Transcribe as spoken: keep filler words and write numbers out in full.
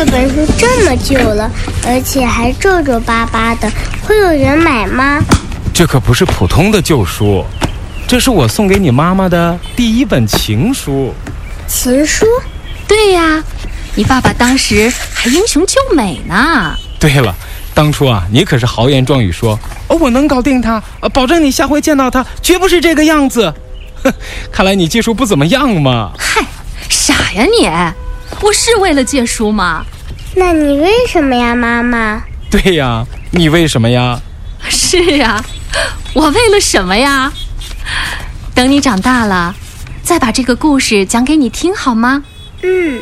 这本书这么旧了，而且还皱皱巴巴的，会有人买吗？ 这可不是普通的旧书，这是我送给你妈妈的第一本情书。 情书？ 对呀，你爸爸当时还英雄救美呢。 对了，当初啊，你可是豪言壮语说，哦，我能搞定他，呃，保证你下回见到他绝不是这个样子。哼，看来你技术不怎么样嘛。 嗨，傻呀你！我是为了借书吗？ 那你为什么呀，妈妈？ 对呀，你为什么呀？ 是呀，我为了什么呀？等你长大了，再把这个故事讲给你听好吗？ 嗯。